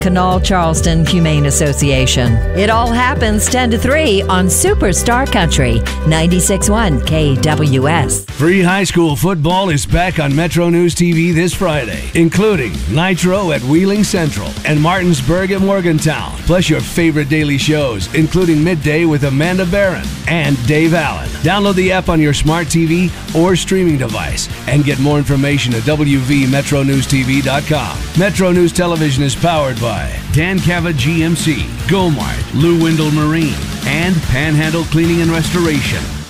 Canal Charleston Humane Association. It all happens 10 to 3 on Superstar Country, 96.1 KWS. Free high school football is back on Metro News TV this Friday, including Nitro at Wheeling Central and Martinsburg at Morgantown, plus your favorite daily shows, including Midday with Amanda Barron and Dave Allen. Download the app on your smart TV or streaming device and get more information at wvmetronewstv.com. Metro News Television is powered by Dan Cava GMC, Gomart, Lou Windle Marine, and Panhandle Cleaning and Restoration.